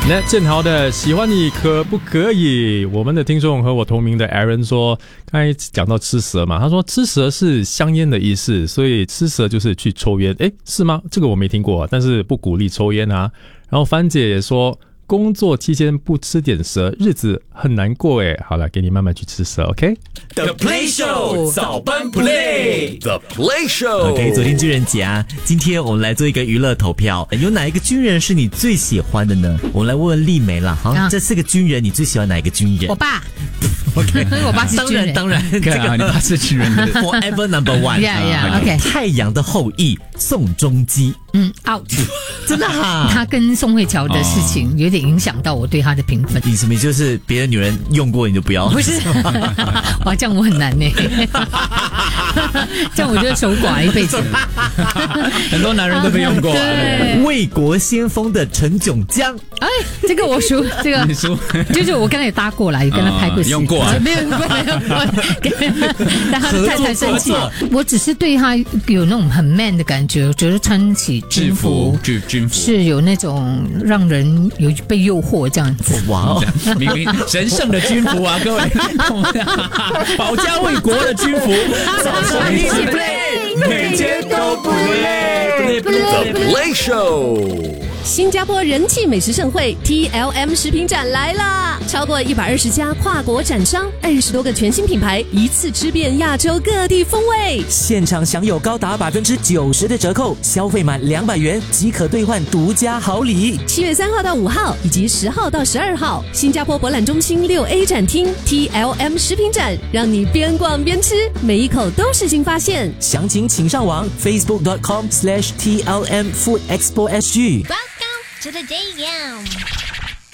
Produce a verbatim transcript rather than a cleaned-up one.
那建豪的喜欢你可不可以？我们的听众和我同名的 Aaron 说，刚才讲到吃蛇嘛，他说吃蛇是香烟的意思，所以吃蛇就是去抽烟。诶，是吗？这个我没听过，但是不鼓励抽烟啊。然后番姐也说，工作期间不吃点蛇，日子很难过诶。好了，给你慢慢去吃蛇 ，OK？The Play Show 早班 Play，The Play Show。OK， 昨天军人节啊，今天我们来做一个娱乐投票，有哪一个军人是你最喜欢的呢？我们来问问丽梅啦，好，啊、这四个军人你最喜欢哪一个军人？ 我爸。 OK， 我爸是军人， 当然，当然，这个你爸是军人的 ，Forever Number One。Yeah yeah OK。 太阳的后裔宋仲基， 嗯 ，out， 真的哈。 他跟宋慧乔的事情有点影响到我对他的评分。 你什么就是别的女人用过你就不要？ 不是，哇，这样我很难呢。这样我就守寡一辈子。 很多男人都被用过。 对， 为国先锋的陈炯江， 哎，这个我输，这个你输， 就是我跟他也搭过来，也跟他拍过戏， 用过啊， 没有用过，没有用过，但他太太生气。我只是对他有那种很 man 的感觉，我觉得穿起军服， 制军服是有那种让人有被诱惑这样子。 哇哦， 明明神圣的军服啊，各位，保家卫国的军服，早上一起 play， 每天都不累 ，The Play Show。 新加坡人气美食盛会 T L M 食品展来啦！超过一百二十家跨国展商，二十多个全新品牌，一次吃遍亚洲各地风味。 现场享有高达百分之九十的折扣，消费满两百元即可兑换独家好礼。 七月三号到五号，以及十号到十二号，新加坡博览中心六 A 展厅 T L M 食品展，让你边逛边吃，每一口都是新发现。 详情请上网 facebook dot com slash T L M Food Expo S G。 Welcome to the day, yeah.